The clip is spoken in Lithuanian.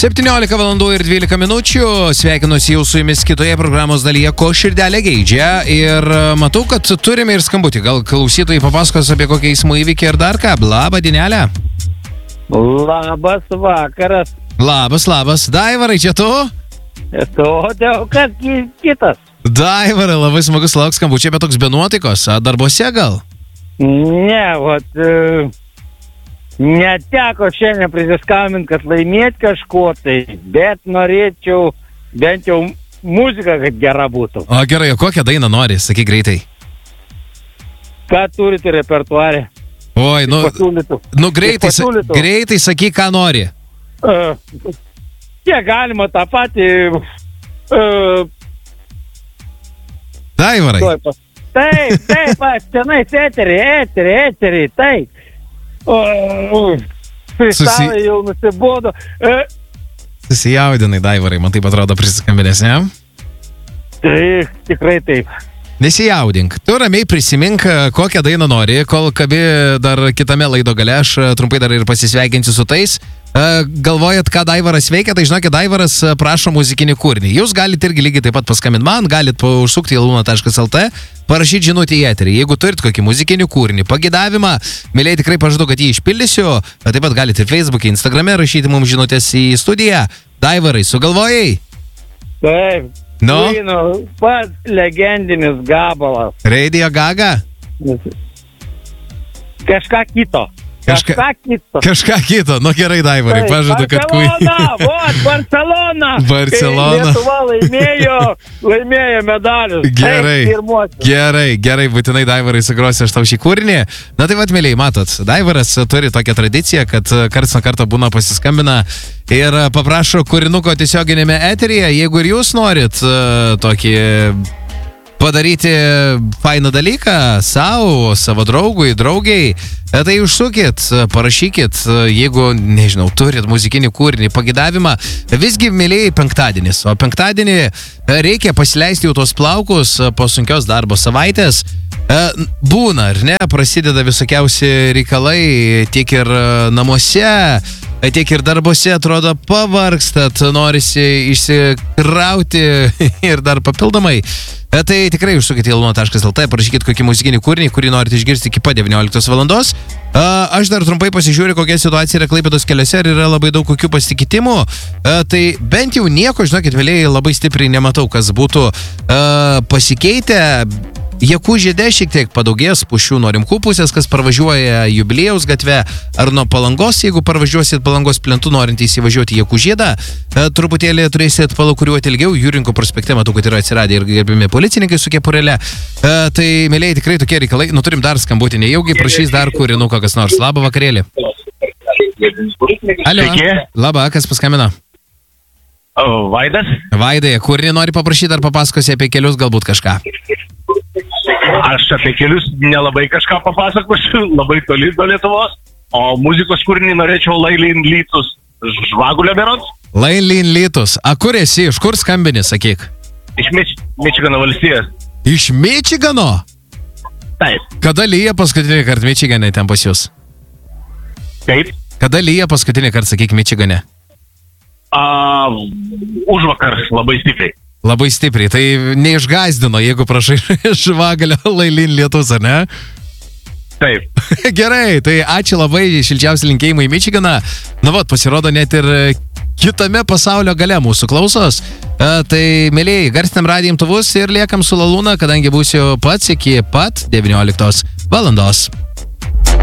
17 valandų ir 12 minučių. Sveikinuosi jau su jumis kitoje programos dalyje, ko širdelė geidžia. Ir matau, kad turime ir skambutį. Gal klausytojai papasakos apie kokį eismo įvykį ir dar ką. Labą dienelę. Labas vakaras. Labas. Daivarai, čia tu? Todėl, kad kitas. Daivarai, labai smagus lauks skambučiai, bet toks be nuotaikos. Darbose gal? Ne, neteko šiandien prisiskambinti, kad laimėti kažko tai, bet norėčiau bent jau muziką, kad gera būtų. O gerai, o kokią dainą nori? Sakyk greitai. Ką turite repertuare? Oi, greitai sakyk, ką nori. Kiek galima tą patį... Daivarai. Taip, tenais eterį, taip. Kristalai jau nusibodo. Susijaudinai, Daivarai, man taip atrodo prisiskambinės, ne? Taip, tikrai taip. Nesijaudink. Tu ramiai prisimink, kokią dainą nori, kol kabi dar kitame laido gale, aš trumpai dar ir pasisveikinsiu su tais. Galvojat, ką Daivaras veikia, tai žinokit, Daivaras prašo muzikinį kūrinį. Jūs galite irgi lygiai taip pat paskambinti man, galite užsukti į luna.lt, parašyti žinutį į eterį. Jeigu turit kokį muzikinį kūrinį, pagidavimą, mėlyje tikrai pažadu, kad jį išpildysiu. Taip pat galite ir Facebook'e, Instagram'e rašyti mums žinutės į studiją. Daivarai, sugalvojai? Taip. Pats legendinis gabalas. Radio Gaga? Kažką kito. Kažką kito. Nu gerai, Daivarai, pažadu, kad Barcelona. Barcelona. Lietuva laimėjo medalius. Gerai, būtinai, Daivarai, sugrosi aš tau šį kūrinį. Na tai vat, mėlyje, matot, Daivaras turi tokią tradiciją, kad karts nuo karto būna pasiskambina ir paprašo kūrinuko tiesioginėme eteryje. Jeigu ir jūs norit tokį padaryti fainą dalyką savo draugui, draugiai, tai užsukit, parašykit, jeigu, nežinau, turit muzikinį kūrinį, pagidavimą. Visgi, mėlyje, penktadienis. O penktadienį reikia pasileisti jau tos plaukus po sunkios darbo savaitės. Būna, ar ne, prasideda visokiausi reikalai tiek ir namuose, tiek ir darbose, atrodo, pavargstat, norisi išsikrauti ir dar papildomai. Tai tikrai užsukite į luna.lt, parašykit kokį muzikinį kūrinį, kurį norite išgirsti iki pat 19 valandos. Aš dar trumpai pasižiūriu, kokia situacija yra Klaipėdos keliuose, ar yra labai daug kokių pasikitimų. Tai bent jau nieko, žinokit, vėliai labai stipriai nematau, kas būtų pasikeitę. Jakų žiede šiek tiek padaugės pušių nuo Rimkų pusės, kas parvažiuoja Jubiliejaus gatve, ar nuo Palangos, jeigu parvažiuosit Palangos plentu, norint įsivažiuoti Jakų žiedą, truputėlį turėsit palakuriuoti ilgiau. Jūrinkų prospekte matau, kad yra atsiradę ir gerbimi policininkai su kepurėle. Tai, mėlyje, tikrai tokie reikalai. Turim dar skambutį, nejaugi prašys dar kūrinuko kas nors. Labą vakarėlį. Alio. Labą, kas paskambino? Vaidas. Vaidai, kūrinį nori paprašyti, ar papasakosi apie kelius galbūt kažką? Aš apie kelius nelabai kažką papasakosiu, labai toli nuo Lietuvos, o muzikos kūrinį norėčiau Lailin Lytus Žvagulio berods. Lailin Lytus. A kur esi? Iš kur skambini, sakyk? Iš Mičigano valstijos. Iš Mičigano? Taip. Kada lyja paskutinį kartą Mičigane ten pas jūs? Kaip? Kada lyja paskutinį kartą, sakyk, Mičigane? Užvakar labai stipriai. Labai stipriai, tai neišgazdino, jeigu prašai Žvagalio Lailin lietus, ar ne? Taip. Gerai, tai ačiū labai, šilčiausi linkėjimai į Mičiganą. Pasirodo net ir kitame pasaulio gale mūsų klausos. Tai, mėlyje, garsinam radijo imtuvus ir liekam su Laluna, kadangi būsiu pats iki pat 19 valandos.